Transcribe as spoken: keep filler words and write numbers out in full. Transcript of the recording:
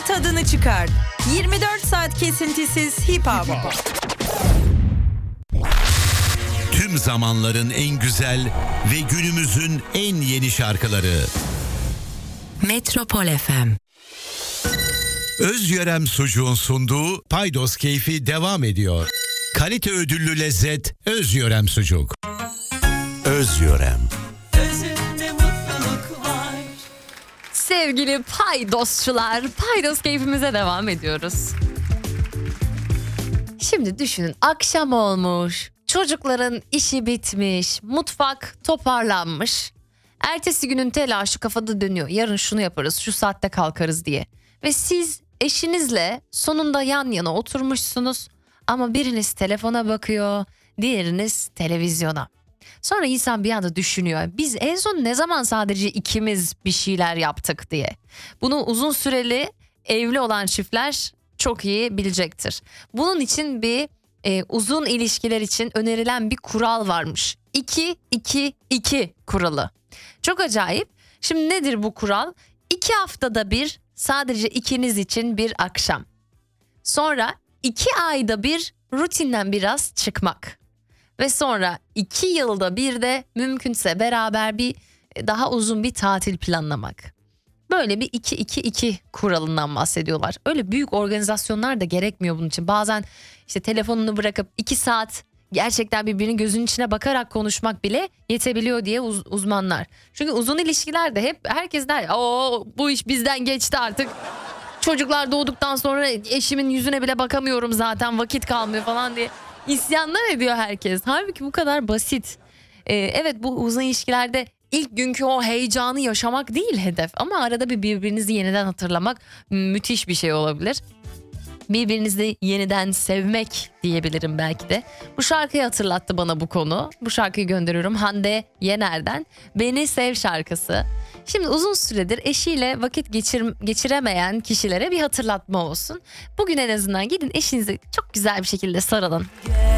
Tadını çıkar. yirmi dört saat kesintisiz hip hop. Tüm zamanların en güzel ve günümüzün en yeni şarkıları. Metropol F M. Özyörem Sucuğun sunduğu Paydos Keyfi devam ediyor. Kalite ödüllü lezzet Özyörem Sucuk. Özyörem. Özünde mutluluk var. Sevgili paydosçular, paydos keyfimize devam ediyoruz. Şimdi düşünün, akşam olmuş, çocukların işi bitmiş, mutfak toparlanmış. Ertesi günün telaşı kafada dönüyor. Yarın şunu yaparız, şu saatte kalkarız diye. Ve siz eşinizle sonunda yan yana oturmuşsunuz ama biriniz telefona bakıyor, diğeriniz televizyona. Sonra insan bir anda düşünüyor, biz en son ne zaman sadece ikimiz bir şeyler yaptık diye. Bunu uzun süreli evli olan çiftler çok iyi bilecektir. Bunun için bir e, uzun ilişkiler için önerilen bir kural varmış. iki iki iki kuralı. Çok acayip. Şimdi nedir bu kural? İki haftada bir sadece ikiniz için bir akşam. Sonra iki ayda bir rutinden biraz çıkmak. Ve sonra iki yılda bir de mümkünse beraber bir daha uzun bir tatil planlamak. Böyle bir iki iki iki kuralından bahsediyorlar. Öyle büyük organizasyonlar da gerekmiyor bunun için. Bazen işte telefonunu bırakıp iki saat gerçekten birbirinin gözünün içine bakarak konuşmak bile yetebiliyor diye uz- uzmanlar. Çünkü uzun ilişkilerde hep herkes der, "Oo, bu iş bizden geçti artık. Çocuklar doğduktan sonra eşimin yüzüne bile bakamıyorum zaten, vakit kalmıyor" falan diye isyanlar ediyor herkes. Halbuki bu kadar basit. Ee, evet, bu uzun ilişkilerde ilk günkü o heyecanı yaşamak değil hedef. Ama arada bir birbirinizi yeniden hatırlamak müthiş bir şey olabilir. Birbirinizi yeniden sevmek diyebilirim belki de. Bu şarkıyı hatırlattı bana bu konu. Bu şarkıyı gönderiyorum Hande Yener'den. Beni Sev şarkısı. Şimdi uzun süredir eşiyle vakit geçir, geçiremeyen kişilere bir hatırlatma olsun. Bugün en azından gidin eşinize çok güzel bir şekilde sarılın.